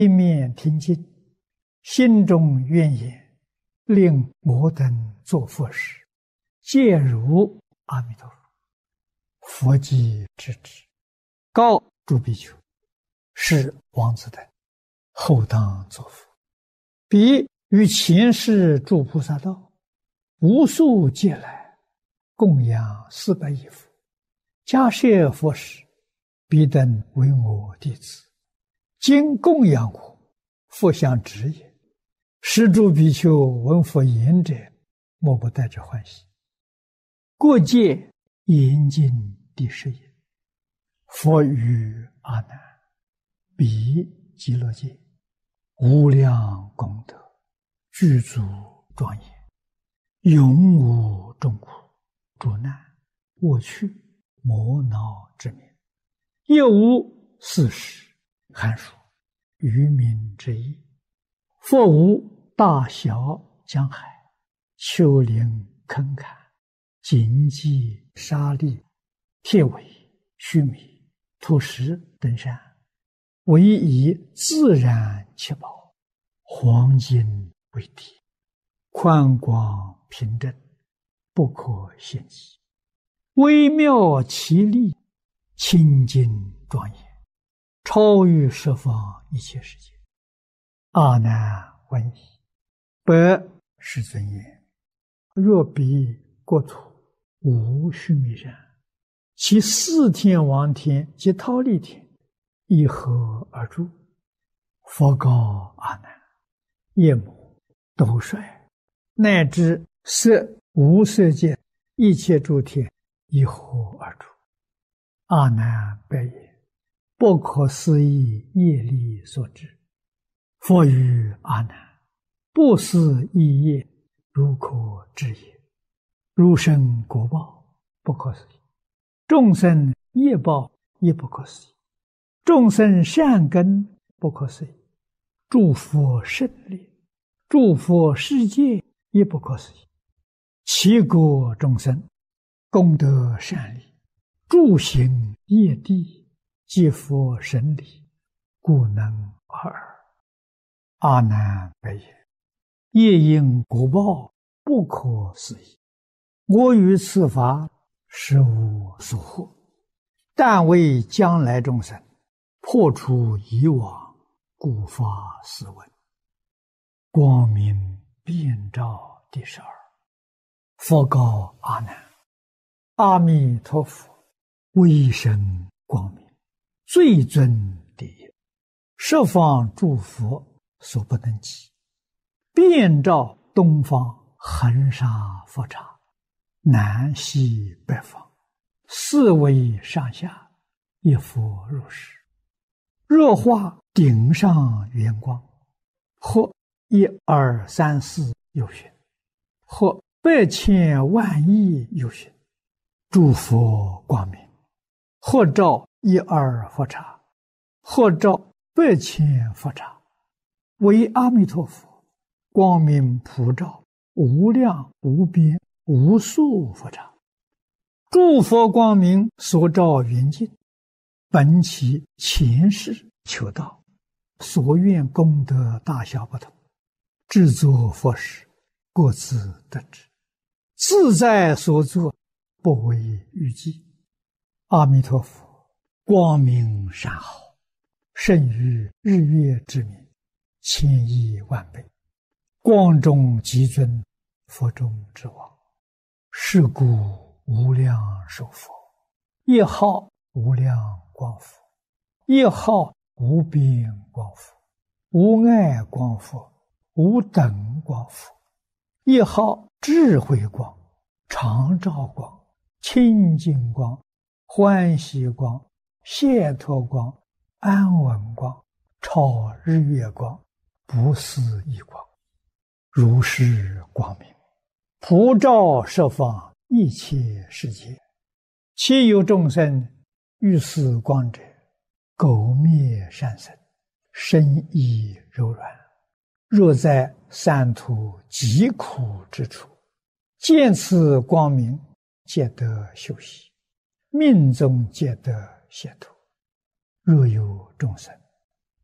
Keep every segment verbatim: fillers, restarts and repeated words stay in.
一面听经，心中愿言，令我等作佛事，皆如阿弥陀佛。佛即知之，告诸比丘：是王子等，后当作佛。彼于前世诸菩萨道，无数劫来，供养四百亿佛，迦叶佛事，彼等为我弟子，今供养我，复相指也。是诸比丘闻佛言者，莫不带着欢喜。过界严经第十也。佛语阿难：彼极乐界，无量功德，具足庄严，永无众苦、诸难、恶趣、魔恼之名，亦无四时、寒暑、愚民之意。佛无大小江海、丘陵坑坎、荆棘沙砾、铁苇、须弥、土石等山，唯以自然七宝、黄金为体，宽广平正，不可限计，微妙奇丽，清净庄严，超于十方一切世界。阿难闻已，白世尊言：若彼国土无须弥山，其四天王天及忉利天一合而住。佛告阿难：夜母、斗率，乃至色无色界一切诸天一合而住。阿难白言：不可思议业力所致。佛语阿难：不思议业，如可知也。如生果报，不可思议；众生业报，亦不可思议；众生善根，不可思议；诸佛胜利，诸佛世界，亦不可思议。其国众生，功德善利，诸行业地，皆佛神理，故能尔。阿难白言：业因果报，不可思议。我于此法实无所获，但为将来众生破除以往，故发斯文。光明遍照第十二。佛告阿难：阿弥陀佛威神光明，最尊第一，十方诸佛所不能及，遍照东方恒沙佛刹，南西北方，四维上下，一佛如是。若化顶上圆光，或一二三四有寻，或百千万亿有寻，诸佛光明，或照一二佛刹，或照百千佛刹，为阿弥陀佛光明普照无量无边无数佛刹。诸佛光明所照圆镜，本其前世求道，所愿功德大小不同，制作佛事，各自得知，自在所作，不为预计。阿弥陀佛光明善好，胜于日月之明，千亿万倍，光中极尊，佛中之王。是故无量寿佛，一号无量光佛，一号无边光佛，无碍光佛，无等光佛，一号智慧光、常照光、清净光、欢喜光、解脱光、安稳光、超日月光、不思议光，如是光明，普照十方一切世界。其有众生欲思光者，苟灭善身，身意柔软，若在三途极苦之处，见此光明，皆得休息，命中皆得解脱。若有众生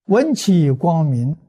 闻其光明，